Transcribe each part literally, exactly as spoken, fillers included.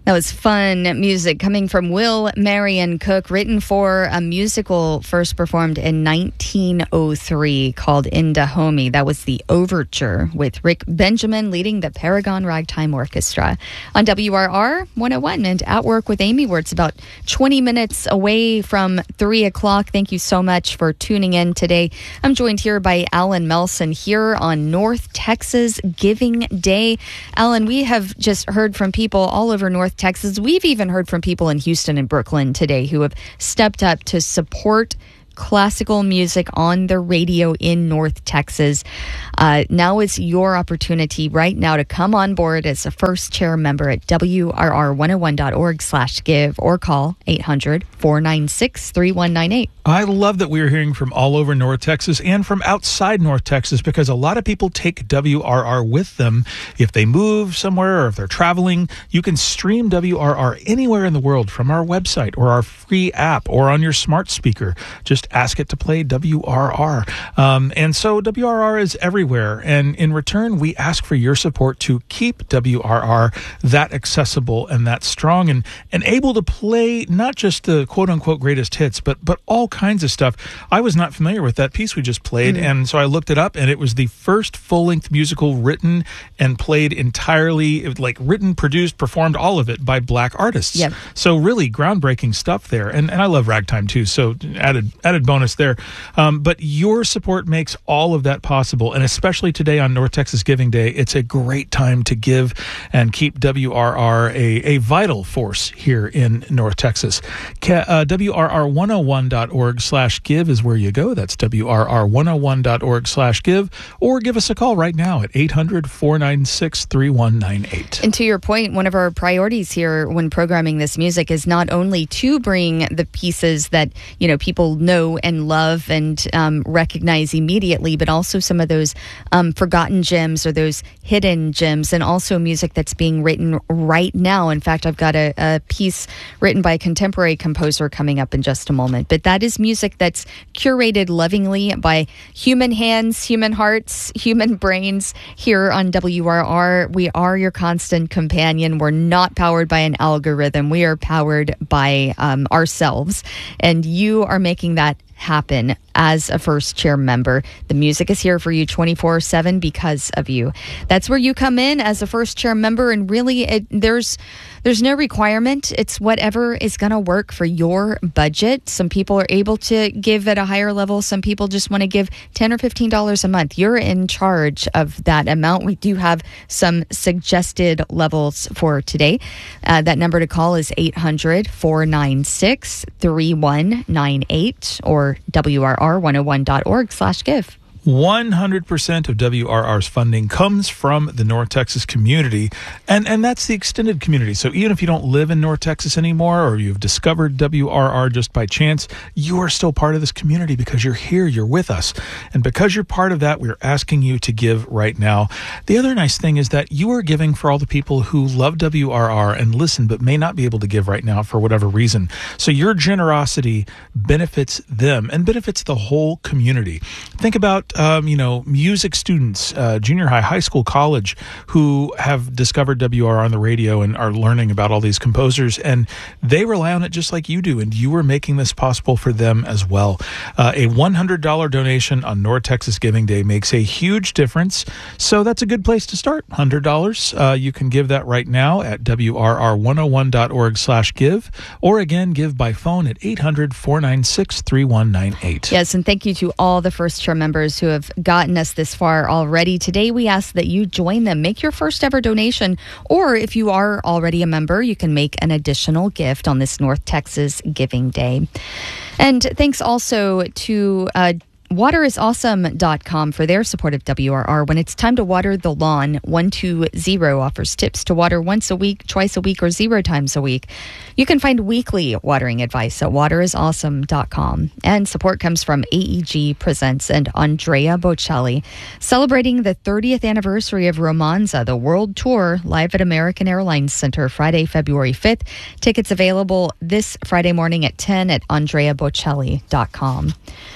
That was fun music coming from Will Marion Cook, written for a musical first performed in nineteen oh three called In Dahomey. That was the overture with Rick Benjamin leading the Paragon Ragtime Orchestra on W R R one oh one and At Work with Amy, where it's about twenty minutes away from three o'clock. Thank you so much for tuning in today. I'm joined here by Alan Melson here on North Texas Giving Day. Alan, we have just heard from people all over North Texas. We've even heard from people in Houston and Brooklyn today who have stepped up to support classical music on the radio in North Texas. Uh, now is your opportunity right now to come on board as a first chair member at W R R one oh one dot org slash give or call eight hundred, four nine six, three one nine eight. I love that we are hearing from all over North Texas and from outside North Texas, because a lot of people take W R R with them. If they move somewhere or if they're traveling, you can stream W R R anywhere in the world from our website or our free app or on your smart speaker. Just ask it to play W R R. Um, and so W R R is everywhere. And in return, we ask for your support to keep W R R that accessible and that strong and, and able to play not just the quote unquote greatest hits, but, but all kinds of stuff. I was not familiar with that piece we just played. Mm-hmm. And so I looked it up, and it was the first full length musical written and played entirely, like written, produced, performed, all of it by Black artists. Yep. So really groundbreaking stuff there. And, and I love ragtime too. So added, added bonus there. Um, but your support makes all of that possible. And especially today on North Texas Giving Day, it's a great time to give and keep W R R a, a vital force here in North Texas. Uh, W R R one oh one dot org slash give is where you go. That's W R R one oh one dot org slash give, or give us a call right now at eight hundred, four nine six, three one nine eight. And to your point, one of our priorities here when programming this music is not only to bring the pieces that, you know, people know and love and um, recognize immediately, but also some of those um, forgotten gems or those hidden gems, and also music that's being written right now. In fact, I've got a, a piece written by a contemporary composer coming up in just a moment. But that is music that's curated lovingly by human hands, human hearts, human brains here on W R R. We are your constant companion. We're not powered by an algorithm. We are powered by um, ourselves. And you are making that happen as a first chair member. The music is here for you twenty-four seven because of you. That's where you come in as a first chair member, and really it, there's there's no requirement. It's whatever is going to work for your budget. Some people are able to give at a higher level. Some people just want to give ten or fifteen dollars a month. You're in charge of that amount. We do have some suggested levels for today. Uh, that number to call is eight hundred, four nine six, three one nine eight or W R R one oh one dot org slash give. one hundred percent of W R R's funding comes from the North Texas community, and, and that's the extended community. So even if you don't live in North Texas anymore, or you've discovered W R R just by chance, you are still part of this community because you're here, you're with us. And because you're part of that, we're asking you to give right now. The other nice thing is that you are giving for all the people who love W R R and listen, but may not be able to give right now for whatever reason. So your generosity benefits them and benefits the whole community. Think about Um, you know, music students, uh, junior high, high school, college, who have discovered W R R on the radio and are learning about all these composers, and they rely on it just like you do, and you are making this possible for them as well. Uh, a one hundred dollars donation on North Texas Giving Day makes a huge difference, so that's a good place to start. one hundred dollars. Uh, you can give that right now at W R R one oh one dot org slash give, or again, give by phone at eight hundred, four nine six, three one nine eight. Yes, and thank you to all the first chair members who have gotten us this far already. Today, we ask that you join them. Make your first ever donation, or if you are already a member, you can make an additional gift on this North Texas Giving Day. And thanks also to uh, water is awesome dot com for their support of W R R. When it's time to water the lawn, one two zero offers tips to water once a week, twice a week, or zero times a week. You can find weekly watering advice at water is awesome dot com. And support comes from A E G Presents and Andrea Bocelli, celebrating the thirtieth anniversary of Romanza, the world tour, live at American Airlines Center, Friday, February fifth. Tickets available this Friday morning at ten at andrea bocelli dot com.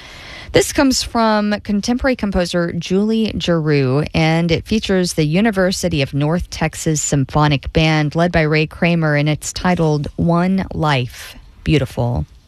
This comes from contemporary composer Julie Giroux, and it features the University of North Texas Symphonic Band led by Ray Kramer, and it's titled One Life. Beautiful.